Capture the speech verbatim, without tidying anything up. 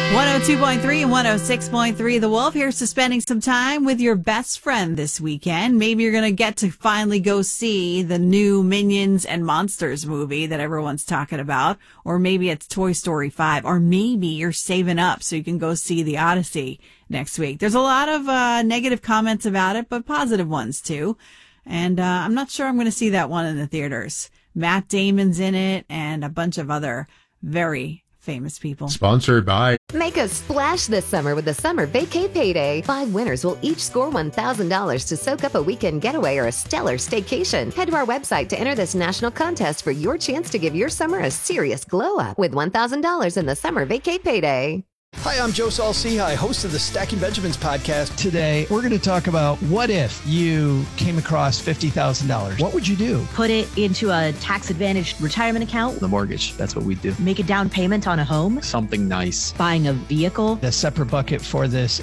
one oh two point three and one oh six point three The Wolf. Here's to spending some time with your best friend this weekend. Maybe you're going to get to finally go see the new Minions and Monsters movie that everyone's talking about. Or maybe it's Toy Story five. Or maybe you're saving up so you can go see The Odyssey next week. There's a lot of uh, negative comments about it, but positive ones too. And uh, I'm not sure I'm going to see that one in the theaters. Matt Damon's in it and a bunch of other very famous people. Sponsored by. Make a splash this summer with the Summer Vacay Payday. Five winners will each score one thousand dollars to soak up a weekend getaway or a stellar staycation. Head to our website to enter this national contest for your chance to give your summer a serious glow up with one thousand dollars in the Summer Vacay Payday. Hi, I'm Joe Saul-Sehy, host of the Stacking Benjamins podcast. Today, we're going to talk about what if you came across fifty thousand dollars? What would you do? Put it into a tax-advantaged retirement account. The mortgage, that's what we do. Make a down payment on a home. Something nice. Buying a vehicle. A separate bucket for this